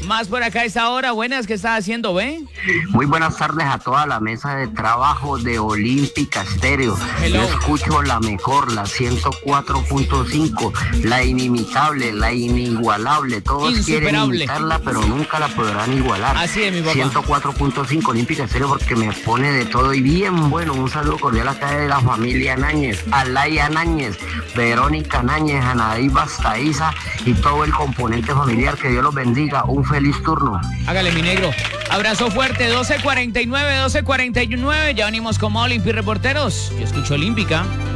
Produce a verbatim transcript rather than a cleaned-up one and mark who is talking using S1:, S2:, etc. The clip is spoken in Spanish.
S1: Más por acá a esta hora. Buenas, ¿qué estás haciendo, ve?
S2: Muy buenas tardes a toda la mesa de trabajo de Olímpica Estéreo.
S1: Hello.
S2: Yo escucho la mejor, la ciento cuatro punto cinco, la inimitable, la inigualable. Todos quieren
S1: Insuperable.
S2: imitarla, pero nunca la podrán igualar.
S1: Así es, mi papá.
S2: ciento cuatro punto cinco Olímpica Estéreo, porque me pone de todo y bien bueno. Un saludo cordial acá de la familia Náñez, Alaya Náñez, Verónica Náñez, Anaí Bastaiza y todo el componente familiar. Que Dios los bendiga. Un feliz turno.
S1: Hágale, mi negro. Abrazo fuerte, doce cuarenta y nueve, doce cuarenta y nueve. Ya venimos como Olimpi Reporteros. Yo escucho Olímpica.